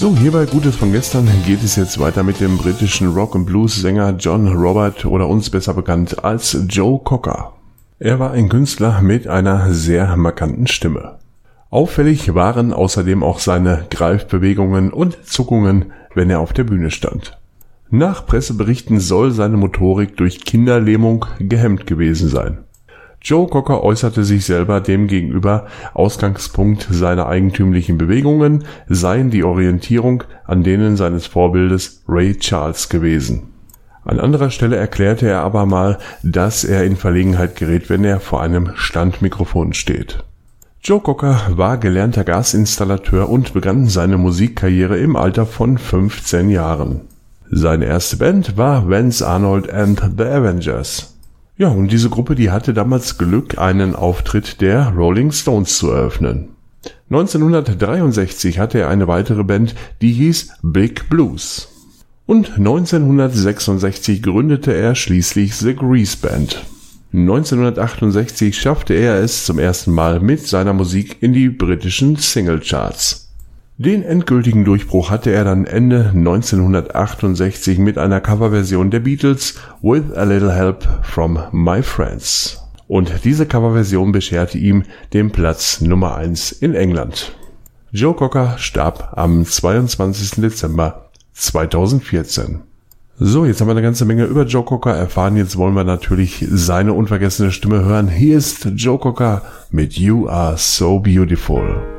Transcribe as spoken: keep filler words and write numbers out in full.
So, hier bei Gutes von gestern geht es jetzt weiter mit dem britischen Rock- und Blues-Sänger John Robert oder uns besser bekannt als Joe Cocker. Er war ein Künstler mit einer sehr markanten Stimme. Auffällig waren außerdem auch seine Greifbewegungen und Zuckungen, wenn er auf der Bühne stand. Nach Presseberichten soll seine Motorik durch Kinderlähmung gehemmt gewesen sein. Joe Cocker äußerte sich selber demgegenüber, Ausgangspunkt seiner eigentümlichen Bewegungen seien die Orientierung an denen seines Vorbildes Ray Charles gewesen. An anderer Stelle erklärte er aber mal, dass er in Verlegenheit gerät, wenn er vor einem Standmikrofon steht. Joe Cocker war gelernter Gasinstallateur und begann seine Musikkarriere im Alter von fünfzehn Jahren. Seine erste Band war Vance Arnold and the Avengers. Ja, und diese Gruppe, die hatte damals Glück, einen Auftritt der Rolling Stones zu eröffnen. neunzehnhundertdreiundsechzig hatte er eine weitere Band, die hieß Big Blues. Und neunzehnhundertsechsundsechzig gründete er schließlich The Grease Band. neunzehnhundertachtundsechzig schaffte er es zum ersten Mal mit seiner Musik in die britischen Singlecharts. Den endgültigen Durchbruch hatte er dann Ende neunzehnhundertachtundsechzig mit einer Coverversion der Beatles With a Little Help from My Friends. Und diese Coverversion bescherte ihm den Platz Nummer eins in England. Joe Cocker starb am zweiundzwanzigsten Dezember zweitausendvierzehn. So, jetzt haben wir eine ganze Menge über Joe Cocker erfahren. Jetzt wollen wir natürlich seine unvergessene Stimme hören. Hier ist Joe Cocker mit You Are So Beautiful.